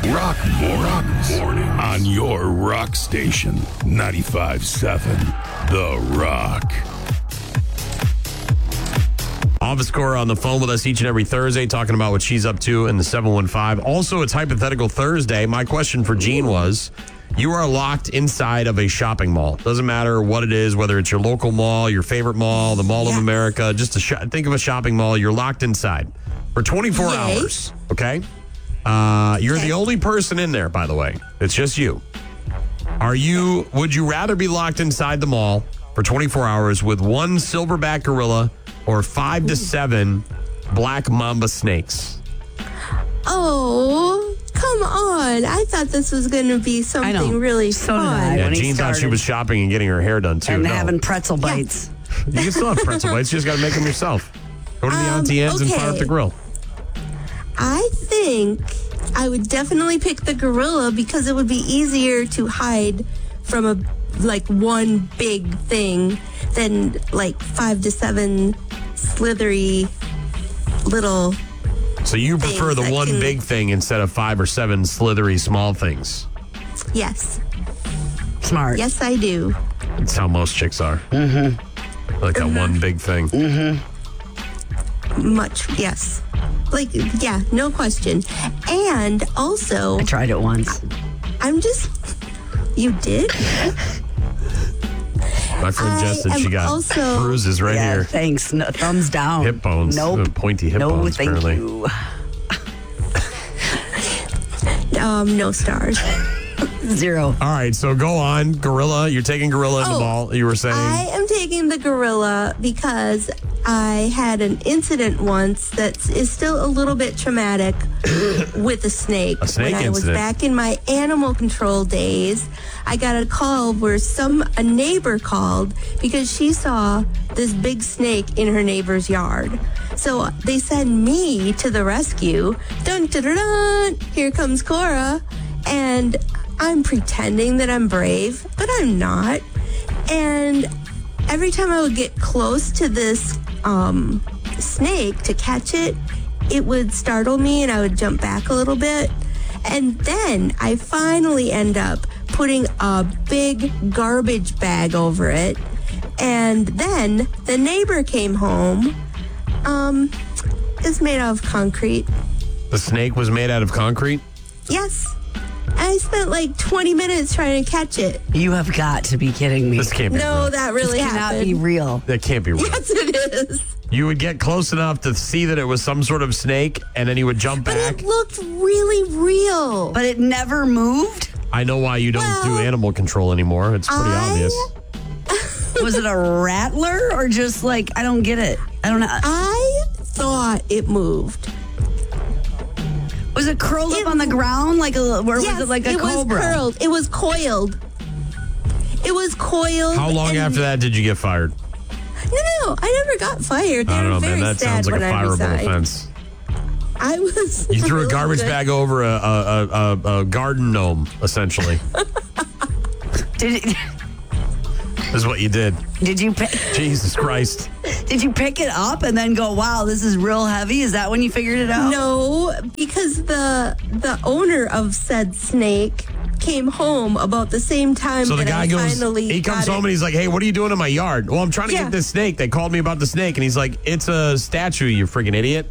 Rock Mornings on your rock station, 95.7 The Rock. Office Core on the phone with us each and every Thursday, talking about what she's up to in the 715. Also, it's Hypothetical Thursday. My question for Gene was, you are locked inside of a shopping mall. Doesn't matter what it is, whether it's your local mall, your favorite mall, the Mall of America, just think of a shopping mall. You're locked inside for 24 hours, okay? You're the only person in there, by the way. It's just you. Would you rather be locked inside the mall for 24 hours with one silverback gorilla or 5 to 7 black mamba snakes? Oh, come on. I thought this was going to be something really fun. Yeah, Jean thought she was shopping and getting her hair done, too. And having pretzel bites. You can still have pretzel bites. You just got to make them yourself. Go to the Auntie Anne's and fire up the grill. I think I would definitely pick the gorilla because it would be easier to hide from one big thing than 5 to 7 slithery little. So you prefer the one big thing instead of 5 or 7 slithery small things? Yes. Smart. Yes, I do. That's how most chicks are. Mm-hmm. Like that one big thing. Mm-hmm. Yes. No question. And also, I tried it once. You did? My friend Jess said she got bruises right here. Thanks. No, thumbs down. Hip bones. Nope. Pointy hip bones, thank apparently. You. No stars. 0. All right, so go on. Gorilla. You're taking gorilla in the mall, you were saying? I am taking the gorilla because I had an incident once that is still a little bit traumatic with a snake. A snake When I was incident. back in my animal control days, I got a call where a neighbor called because she saw this big snake in her neighbor's yard. So they send me to the rescue. Dun, dun, dun, dun. Here comes Cora. And I'm pretending that I'm brave, but I'm not. And every time I would get close to this snake to catch it, it would startle me and I would jump back a little bit. And then I finally end up putting a big garbage bag over it. And then the neighbor came home. It's made out of concrete. The snake was made out of concrete? Yes. I spent 20 minutes trying to catch it. You have got to be kidding me. This can't be real. No, that really this cannot happened. be real. That can't be real. Yes, it is. You would get close enough to see that it was some sort of snake, and then you would jump But back. it looked really real. But it never moved? I know why you don't do animal control anymore. It's pretty obvious. Was it a rattler or just I don't get it. I don't know. I thought it moved. Was it curled up on the ground was it like a cobra? It was curled. It was coiled. It was coiled. How long after that did you get fired? No, I never got fired. They I don't were know, man. very That sad sounds like a when I fireable resigned. offense. I was. You threw a really garbage good. bag over a garden gnome, essentially. Is what you did. Did you Jesus Christ. Did you pick it up and then go, wow, this is real heavy? Is that when you figured it out? No, because the owner of said snake came home about the same time So the that guy I goes, finally he comes got home and he's like, hey, what are you doing in my yard? Well, I'm trying to get this snake. They called me about the snake. And he's like, it's a statue, you freaking idiot.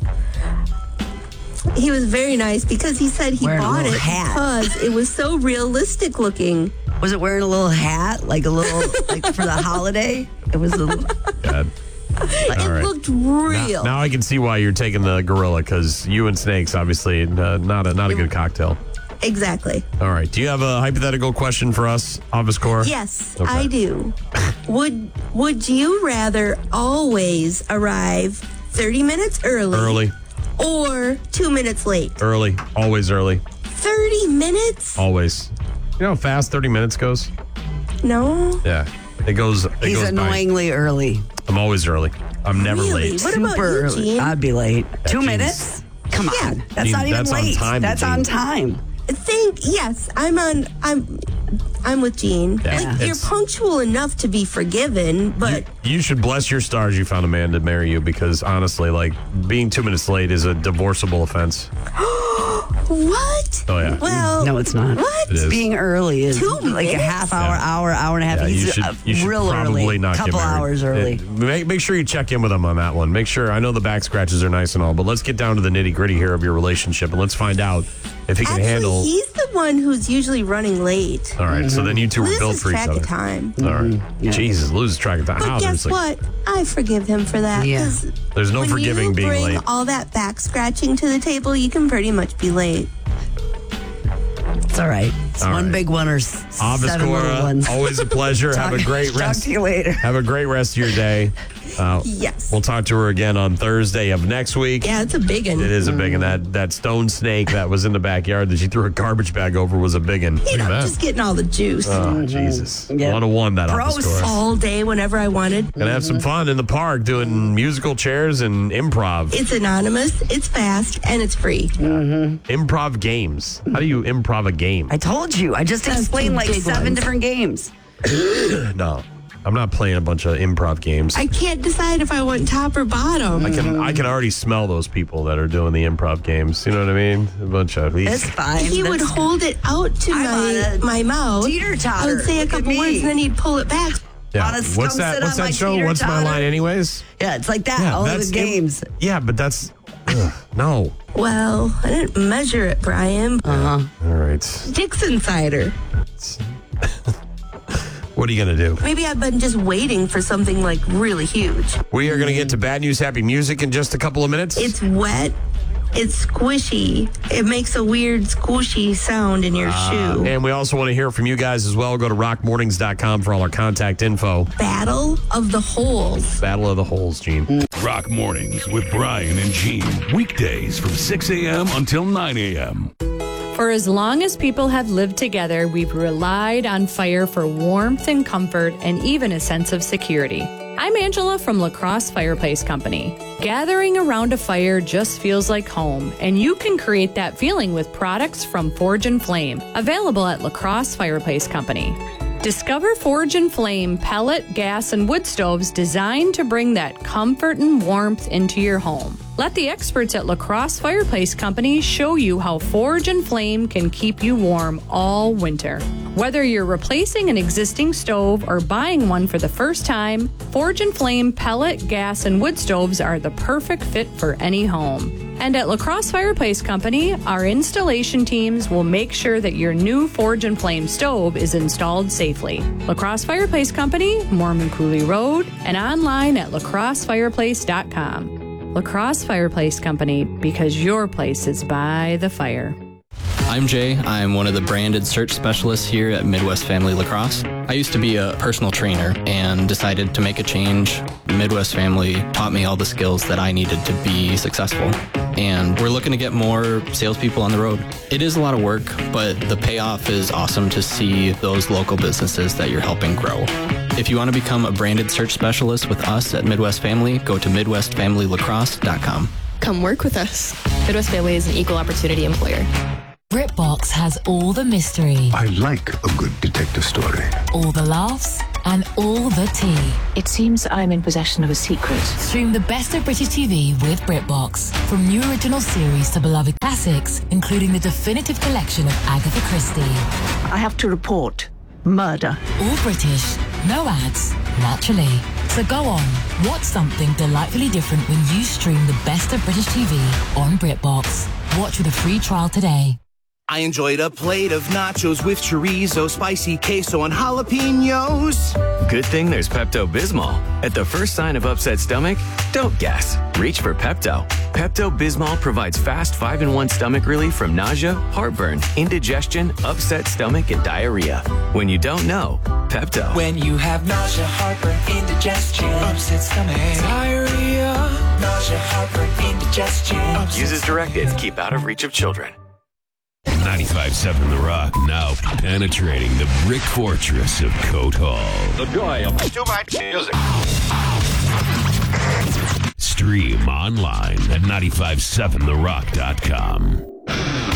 He was very nice because he said he Wearing a bought little it hat. because it was so realistic looking. Was it wearing a little hat, like a little, for the holiday? It was a little. God. It looked real. Now I can see why you're taking the gorilla, because you and snakes, obviously, not a good cocktail. Exactly. All right. Do you have a hypothetical question for us, Office Core? Yes, Okay. I do. Would you rather always arrive 30 minutes Early. or 2 minutes late? Early. Always early. 30 minutes? Always. You know how fast 30 minutes goes? No. Yeah. It goes He's by. annoyingly early. I'm always early. I'm never Really? late. What about Super you, early. Gene? I'd be late. 2 Jean's- minutes? Come Yeah. on. That's Gene, not even that's on late. time, That's Gene. on time. Yes, I'm with Gene. Yeah. You're It's- punctual enough to be forgiven, but You should bless your stars you found a man to marry you, because honestly, being 2 minutes late is a divorceable offense. What? Oh, yeah. Well, No, it's not. What? It is. Being early is 2 like a minutes? half hour and a half. Yeah, He's you should real probably early. not Couple get married. hours early. Make sure you check in with him on that one. Make sure, I know the back scratches are nice and all, but let's get down to the nitty gritty here of your relationship and let's find out if he can Actually, handle. he's the one who's usually running late. All right, so then you two were built Loses for each track other. of time. All right. Yeah. Jesus, loses track of time. But How? guess There's like- what? I forgive him for that. Yeah. 'cause There's no when forgiving you being bring late. all that back scratching to the table, you can pretty much be late. It's all right. It's All one right. big one or seven little Avascora, ones. always a pleasure. Have a great Talk rest. to you later. Have a great rest of your day. Yes. We'll talk to her again on Thursday of next week. Yeah, it's a big one. It is a big one. That stone snake that was in the backyard that she threw a garbage bag over was a big one. You Look at know, that. just getting all the juice Oh, Jesus. Yeah. 101 that Gross. Avascora. all day whenever I wanted. Gonna have some fun in the park doing musical chairs and improv. It's anonymous, it's fast, and it's free. Improv games. How do you improv a game? I told you. I just That's explained two like big 7 ones. different games. No. I'm not playing a bunch of improv games. I can't decide if I want top or bottom. I can already smell those people that are doing the improv games. You know what I mean? A bunch of these. It's fine. He would That's- hold it out to I'm on a my mouth. teeter-totter. I would say a Look at couple me. words and then he'd pull it back. Yeah. on a What's stump that? sit What's on that my show? What's my teeter-totter. line, anyways? Yeah, it's like that. Only with games. Yeah, but that's no. Well, I didn't measure it, Brian. All right. Dixon cider. What are you gonna do? Maybe I've been just waiting for something like really huge. We are gonna get to bad news, happy music in just a couple of minutes. It's wet. It's squishy. It makes a weird squishy sound in your shoe. And we also want to hear from you guys as well. Go to rockmornings.com for all our contact info. Battle of the Holes. Battle of the Holes, Gene. Rock Mornings with Brian and Gene. Weekdays from 6 a.m. until 9 a.m. For as long as people have lived together, we've relied on fire for warmth and comfort and even a sense of security. I'm Angela from La Crosse Fireplace Company. Gathering around a fire just feels like home, and you can create that feeling with products from Forge and Flame, available at La Crosse Fireplace Company. Discover Forge and Flame pellet, gas, and wood stoves designed to bring that comfort and warmth into your home. Let the experts at La Crosse Fireplace Company show you how Forge and Flame can keep you warm all winter. Whether you're replacing an existing stove or buying one for the first time, Forge and Flame pellet, gas, and wood stoves are the perfect fit for any home. And at La Crosse Fireplace Company, our installation teams will make sure that your new Forge and Flame stove is installed safely. La Crosse Fireplace Company, Mormon Cooley Road, and online at lacrossefireplace.com. La Crosse Fireplace Company, because your place is by the fire. I'm Jay. I'm one of the branded search specialists here at Midwest Family Lacrosse. I used to be a personal trainer and decided to make a change. Midwest Family taught me all the skills that I needed to be successful. And we're looking to get more salespeople on the road. It is a lot of work, but the payoff is awesome to see those local businesses that you're helping grow. If you want to become a branded search specialist with us at Midwest Family, go to MidwestFamilyLacrosse.com. Come work with us. Midwest Family is an equal opportunity employer. BritBox has all the mystery, I like a good detective story. all the laughs, and all the tea. It seems I'm in possession of a secret. Stream the best of British TV with BritBox. From new original series to beloved classics, including the definitive collection of Agatha Christie. I have to report murder. All British, no ads, naturally. So go on, watch something delightfully different when you stream the best of British TV on BritBox. Watch with a free trial today. I enjoyed a plate of nachos with chorizo, spicy queso, and jalapenos. Good thing there's Pepto-Bismol. At the first sign of upset stomach, don't guess. Reach for Pepto. Pepto-Bismol provides fast 5-in-1 stomach relief from nausea, heartburn, indigestion, upset stomach, and diarrhea. When you don't know, Pepto. When you have nausea, heartburn, indigestion, upset stomach, diarrhea, nausea, heartburn, indigestion. Use as directed. Keep out of reach of children. 95.7 The Rock, now penetrating the brick fortress of Coat Hall. The joy of too much music. Stream online at 957therock.com.